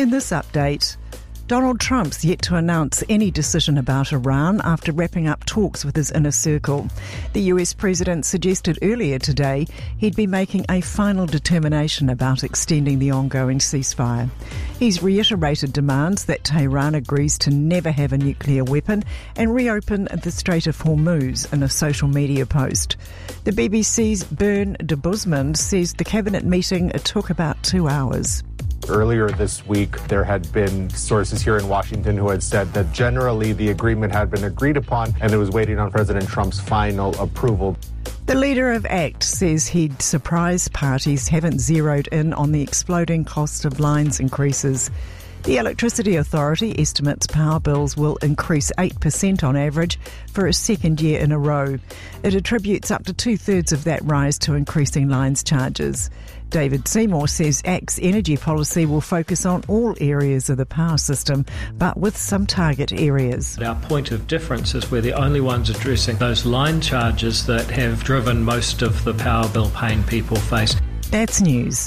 In this update, Donald Trump's yet to announce any decision about Iran after wrapping up talks with his inner circle. The US president suggested earlier today he'd be making a final determination about extending the ongoing ceasefire. He's reiterated demands that Tehran agrees to never have a nuclear weapon and reopen the Strait of Hormuz in a social media post. The BBC's Bern de Busman says the cabinet meeting took about 2 hours. Earlier this week, there had been sources here in Washington who had said that generally the agreement had been agreed upon and it was waiting on President Trump's final approval. The leader of ACT says he'd surprise parties haven't zeroed in on the exploding cost of lines increases. The Electricity Authority estimates power bills will increase 8% on average for a second year in a row. It attributes up to 2/3 of that rise to increasing lines charges. David Seymour says ACT's energy policy will focus on all areas of the power system, but with some target areas. Our point of difference is we're the only ones addressing those line charges that have driven most of the power bill pain people face. That's news.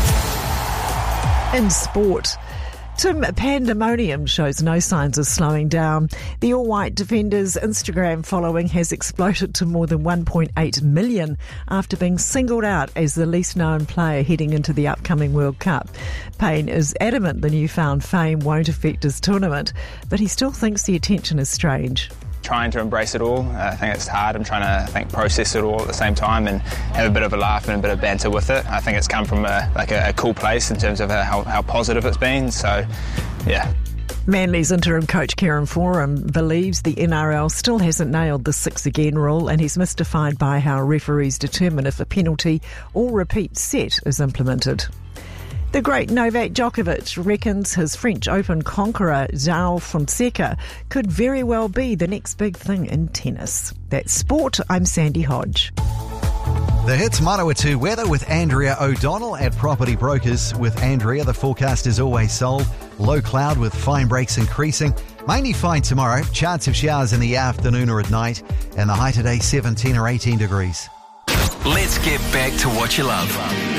In sport, Tim Pandemonium shows no signs of slowing down. The all-white defender's Instagram following has exploded to more than 1.8 million after being singled out as the least known player heading into the upcoming World Cup. Payne is adamant the newfound fame won't affect his tournament, but he still thinks the attention is strange. Trying to embrace it all. I think it's hard. I'm trying to process it all at the same time and have a bit of a laugh and a bit of banter with it. I think it's come from a cool place in terms of how positive it's been. So, yeah. Manly's interim coach Kieran Foran believes the NRL still hasn't nailed the 6 again rule, and he's mystified by how referees determine if a penalty or repeat set is implemented. The great Novak Djokovic reckons his French Open conqueror João Fonseca could very well be the next big thing in tennis. That's sport. I'm Sandy Hodge. The Hits Manawatu weather with Andrea O'Donnell at Property Brokers. With Andrea, the forecast is always sold. Low cloud with fine breaks increasing. Mainly fine tomorrow. Chance of showers in the afternoon or at night. And the high today 17 or 18 degrees. Let's get back to what you love.